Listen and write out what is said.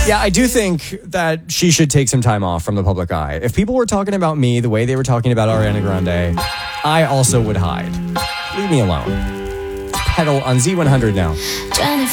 Yeah, I do think that she should take some time off from the public eye. If people were talking about me the way they were talking about Ariana Grande, I also would hide. Leave me alone. Pedal on Z100 now. Trying to